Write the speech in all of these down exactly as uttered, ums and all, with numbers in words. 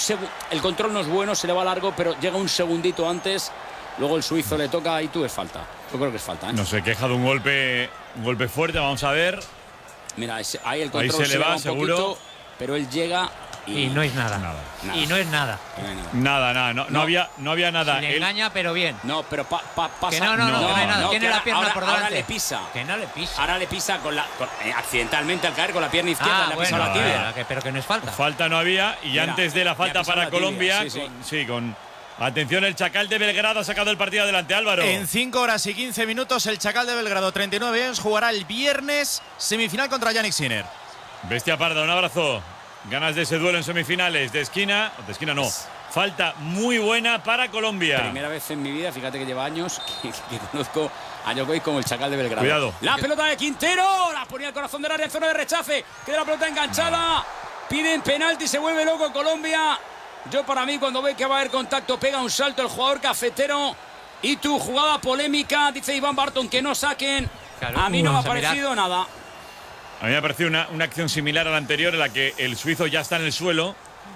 el control no es bueno, se le va largo, pero llega un segundito antes. Luego el suizo le toca y tú es falta. Yo creo que es falta, ¿eh? No se queja de un golpe, un golpe fuerte, vamos a ver. Mira, ese, ahí el control ahí se, se le va, un seguro. Poquito, pero él llega y, y no es nada. Nada. nada. Y no es nada. Nada, nada, no, no, no había, no había nada. Si le él... engaña, pero bien. No, pero pa, pa, pasa. Que no, no, no, no, no hay nada. No, Tiene la ahora, pierna ahora, por delante. Ahora le pisa. Que no le pisa. Ahora le pisa con la, con, eh, accidentalmente al caer con la pierna izquierda. Ah, le ha bueno, pisado la tibia. bueno, que, pero que no es falta. Falta no había y Mira, antes de la falta para la Colombia, tibia, sí, con, sí. sí, con atención, el Chacal de Belgrado ha sacado el partido adelante, Álvaro. En cinco horas y quince minutos el Chacal de Belgrado, treinta y nueve años, jugará el viernes semifinal contra Yannick Sinner. Bestia Parda, un abrazo. Ganas de ese duelo en semifinales de esquina, de esquina no. Falta muy buena para Colombia. Primera vez en mi vida, fíjate que lleva años que, que conozco a Djokovic como el Chacal de Belgrado. Cuidado. La pelota de Quintero, la ponía al corazón del área en zona de rechace, queda la pelota enganchada, piden penalti, se vuelve loco Colombia. Yo para mí cuando ve que va a haber contacto pega un salto el jugador cafetero. Y tu jugada polémica, dice Iván Barton que no saquen. Claro, a mí no me ha parecido nada. A mí me ha parecido una, una acción similar a la anterior en la que el suizo ya está en el suelo,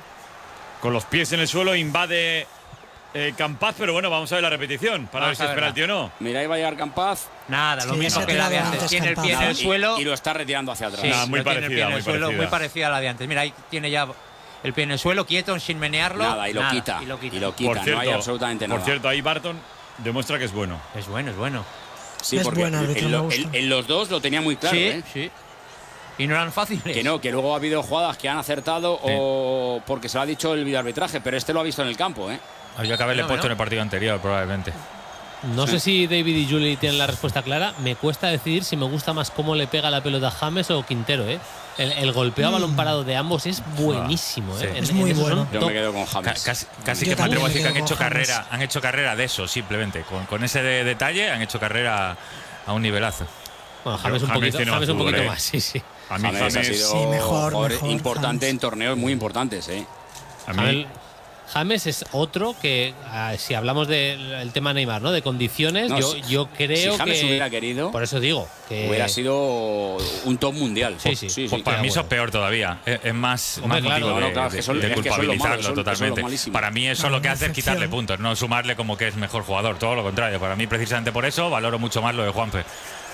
con los pies en el suelo, invade eh, Campaz, pero bueno, vamos a ver la repetición para vamos ver si es penalti o no. Mira, ahí va a llegar Campaz. Nada, Sí, lo mismo se que la de antes. antes Tiene el pie en Nada, el suelo. Y, y lo está retirando hacia atrás. Sí, Nada, muy lo tiene el parecida, pie en muy el suelo, parecida. muy parecida a la de antes. Mira, ahí tiene ya el pie en el suelo, quieto, sin menearlo. Nada, y lo, nada, quita, y lo quita. Y lo quita. Por cierto, no hay absolutamente nada. por cierto, ahí Barton demuestra que es bueno. Es bueno, es bueno. Sí, Es porque buen árbitro, en, me lo- gusta. en- en los dos lo tenía muy claro, sí, ¿eh? sí. Y no eran fáciles. Que no, que luego ha habido jugadas que han acertado o porque se lo ha dicho el videoarbitraje, pero este lo ha visto en el campo, ¿eh? Habría que haberle No, puesto no. en el partido anterior, probablemente. No Sí. sé si David y Julie tienen la respuesta clara. Me cuesta decidir si me gusta más cómo le pega la pelota a James o Quintero, ¿eh? El, el golpeo a balón parado de ambos es buenísimo, Sí. ¿eh? Es En- muy en eso son bueno. Yo top. me quedo con Ca- James. Casi, casi Yo que me atrevo a también decir que han me quedo hecho con James. carrera, han hecho carrera de eso, simplemente. Con, con ese de- detalle han hecho carrera a un nivelazo. Bueno, James un James poquito, tiene más James un fútbol, poquito ¿eh? más, sí, sí. A mí James, James, ha sido Sí, mejor, jugador mejor, importante James. en torneos muy importantes, ¿eh? a A mí- ver, James es otro que, ah, si hablamos del el tema Neymar, ¿no? De condiciones, No, yo, si- yo creo si James que. hubiera querido, por eso digo que. hubiera sido un top mundial. Sí, sí. sí, Pues para queda mí eso es bueno. peor todavía. Es, es más, Hombre, más claro, motivo no, de, claro, de- que son- de es que son los malos, culpabilizarlo son- son los totalmente. malísimos. Para mí eso Claro, lo que una hace es quitarle excepción. puntos, no sumarle como que es mejor jugador. Todo lo contrario. Para mí, precisamente por eso, valoro mucho más lo de Juanfe.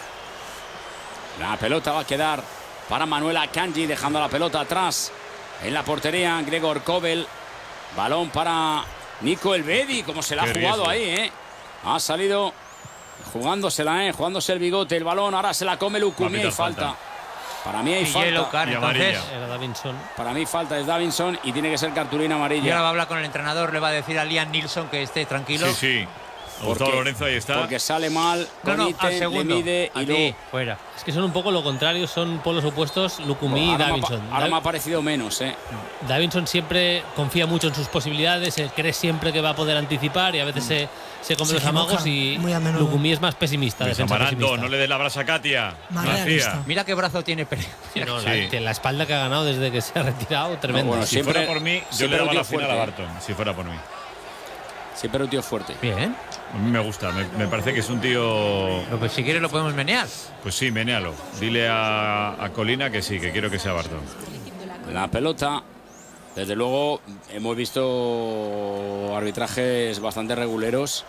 La pelota va a quedar para Manuel Akanji, dejando la pelota atrás en la portería. Gregor Kobel. Balón para Nico Elvedi, como se la ha Qué jugado riesgo. ahí, ¿eh? Ha salido jugándosela, ¿eh? Jugándose el bigote, el balón. Ahora se la come Lukumi y pitar falta. falta. Para mí hay Y yellow falta. card, Y entonces. amarilla. Era Davinson. Para mí falta es Davinson y tiene que ser cartulina Y ahora va a amarilla. hablar con el entrenador, le va a decir a Liam Nilsson que esté tranquilo. Sí, sí. Gustavo Lorenzo ahí está. Porque sale mal, No, con no, al ítem, le segundo. mide y Aquí, luego... fuera. Es que son un poco lo contrario, son polos opuestos, Lukumi y ahora, me ha, pa- Davinson. ahora Dav- me ha parecido menos, ¿eh? Davinson siempre confía mucho en sus posibilidades, eh, cree siempre que va a poder anticipar y a veces se, se come Se los equivoca amagos y muy a menudo. Lukumi es más pesimista. Luis defensa Amaranto, pesimista. no le des la brasa a Katia. Más García. realista. Mira qué brazo tiene Pérez. Sí, no, Sí. La, la espalda que ha ganado desde que se ha retirado, tremenda. bueno, Si Siempre- fuera por mí, yo siempre le daba un tío la final a fuerte, Barton. Si fuera por mí. Siempre un tío fuerte. Bien. A mí me gusta, me, me parece que es un tío. Pero pues si quieres lo podemos menear. Pues sí, menéalo. Dile a, a Colina que sí, que quiero que sea Barton. La pelota, desde luego, hemos visto arbitrajes bastante reguleros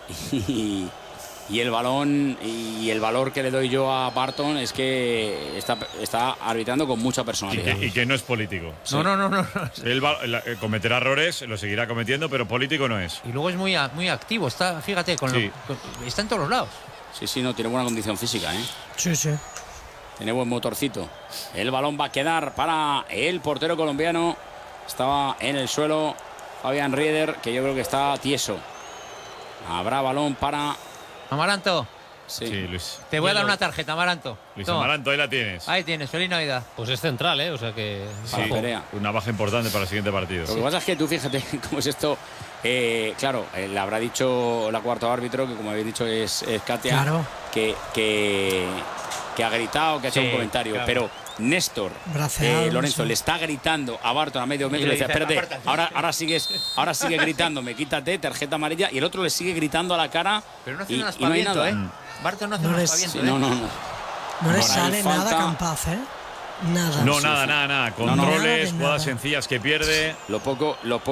y, y el balón y el valor que le doy yo a Barton es que está, está arbitrando con mucha Y personalidad. que, y que no es político. No, no, no, no. no. Él va- la- eh, cometerá errores, lo seguirá cometiendo, pero político no es. Y luego es muy, a- muy activo. Está, fíjate, con Sí. lo- con- está en todos los lados. Sí, sí, no, tiene buena condición física, ¿eh? Sí, sí. Tiene buen motorcito. El balón va a quedar para el portero colombiano. Estaba en el suelo Fabián Rieder, que yo creo que está tieso. Habrá balón para... Amaranto, Sí. Sí, Luis. te voy a dar Hielo. una tarjeta, Amaranto. Luis Toma. Amaranto, ahí la tienes. Ahí tienes, feliz Navidad. Pues es central, ¿eh? O sea que. Para Sí, Perea. una baja importante para el siguiente partido. Lo que pasa es que tú fíjate cómo es esto. Eh, claro, eh, le habrá dicho la cuarto árbitro, que como habéis dicho es, es Katia, Claro. que, que, que ha gritado, que ha hecho Sí, un comentario. claro. Pero Néstor, Braceado, eh, no Lorenzo, sé. le está gritando a Barton a medio metro y Y le le dice, dice, espérate, "Apártate". ahora, ahora, sigues, ahora sigue gritándome, quítate, tarjeta amarilla. Y el otro le sigue gritando a la cara. Pero no hace y, un y no hay aspaviento, nada. ¿eh? Barton no hace No un les- aspaviento, Sí, ¿eh? no, no, no. No le Bueno, sale ahí nada falta- Campaz, ¿eh? Nada. No, Sí, nada, sí. nada, nada. No, no. Controles, Nada de jugadas nada. sencillas que pierde. Lo poco, lo poco